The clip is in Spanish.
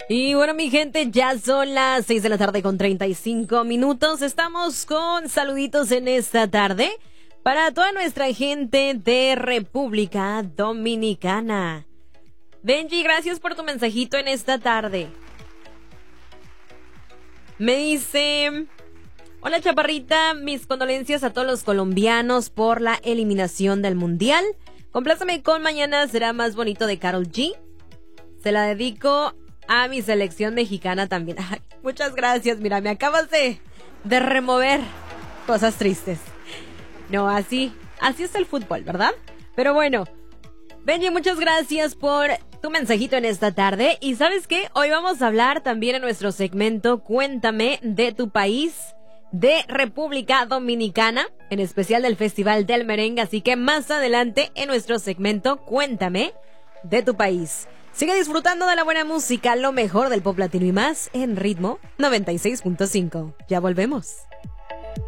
Y bueno, mi gente, ya son las 6 de la tarde con 35 minutos. Estamos con saluditos en esta tarde para toda nuestra gente de República Dominicana. Benji, gracias por tu mensajito en esta tarde. Me dice: hola chaparrita, mis condolencias a todos los colombianos por la eliminación del mundial. Compláceme con Mañana será más bonito de Karol G. Se la dedico a mi selección mexicana también. Ay, muchas gracias, mira, me acabas de remover cosas tristes. No, así es el fútbol, ¿verdad? Pero bueno, Benji, muchas gracias por tu mensajito en esta tarde. Y ¿sabes qué? Hoy vamos a hablar también en nuestro segmento Cuéntame de tu país, de República Dominicana, en especial del Festival del Merengue. Así que más adelante en nuestro segmento Cuéntame de tu país. Sigue disfrutando de la buena música, lo mejor del pop latino y más en Ritmo 96.5. Ya volvemos.